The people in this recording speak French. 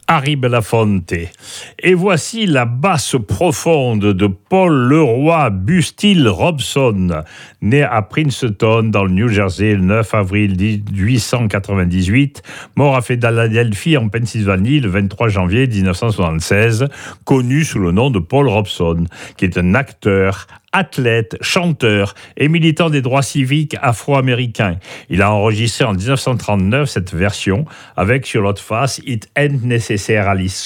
Harry Belafonte. Et voici la basse profonde de Paul Leroy Bustil Robson, né à Princeton, dans le New Jersey, le 9 avril 1898, mort à Philadelphie, en Pennsylvanie, le 23 janvier 1976, connu sous le nom de Paul Robson, qui est un acteur, athlète, chanteur et militant des droits civiques afro-américains. Il a enregistré en 1939 cette version avec sur l'autre face « It ain't necessarily so ».